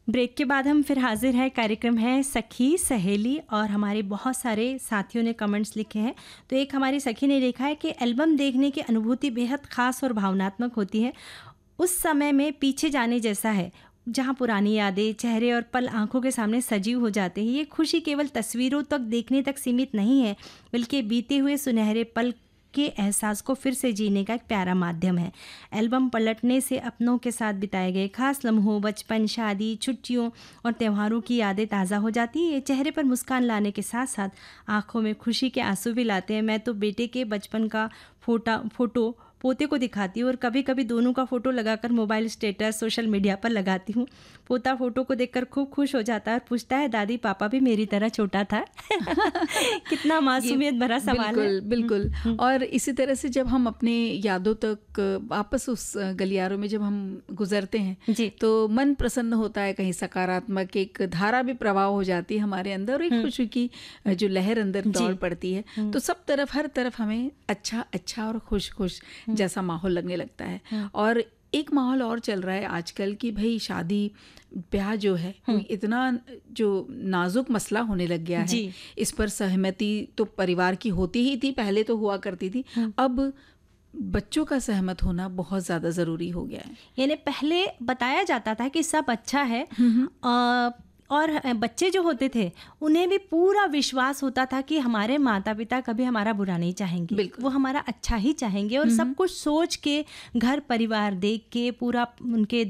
Break के बाद हम फिर हाजिर है। कार्यक्रम है सखी सहेली और हमारे बहुत सारे साथियों ने कमेंट्स लिखे हैं। तो एक हमारी सखी ने लिखा है कि एल्बम देखने की अनुभूति बेहद खास और भावनात्मक होती है। उस समय में पीछे जाने जैसा है जहाँ पुरानी यादें, चेहरे और पल आंखों के सामने सजीव हो जाते हैं। ये खुशी केवल तस्वीरों तक देखने तक सीमित नहीं है, बल्कि बीते हुए सुनहरे पल के एहसास को फिर से जीने का एक प्यारा माध्यम है। एल्बम पलटने से अपनों के साथ बिताए गए खास लम्हों, बचपन, शादी, छुट्टियों और त्योहारों की यादें ताज़ा हो जाती हैं। ये चेहरे पर मुस्कान लाने के साथ साथ आंखों में खुशी के आंसू भी लाते हैं। मैं तो बेटे के बचपन का फोटो पोते को दिखाती हूँ और कभी कभी दोनों का फ़ोटो लगाकर मोबाइल स्टेटस, सोशल मीडिया पर लगाती हूँ। पोता फ़ोटो को देखकर खूब खुश हो जाता है और पूछता है, दादी पापा भी मेरी तरह छोटा था। कितना मासूमियत भरा सवाल है। बिल्कुल। और इसी तरह से जब हम अपने यादों तक वापस उस गलियारों में जब हम गुजरते हैं जी, तो मन प्रसन्न होता है, कहीं सकारात्मक एक धारा भी प्रवाह हो जाती है हमारे अंदर और एक खुशी की जो लहर अंदर दौड़ पड़ती है। तो सब तरफ, हर तरफ हमें अच्छा और खुश जैसा माहौल लगने लगता है। और एक माहौल और चल रहा है आजकल कि भाई शादी ब्याह जो है इतना जो नाजुक मसला होने लग गया है, इस पर सहमति तो परिवार की होती ही थी, पहले तो हुआ करती थी, अब बच्चों का सहमत होना बहुत ज़्यादा ज़रूरी हो गया है। यानी पहले बताया जाता था कि सब अच्छा है और बच्चे जो होते थे उन्हें भी पूरा विश्वास होता था कि हमारे माता पिता कभी हमारा बुरा नहीं चाहेंगे, वो हमारा अच्छा ही चाहेंगे। और सब कुछ सोच के, घर परिवार देख के, पूरा उनके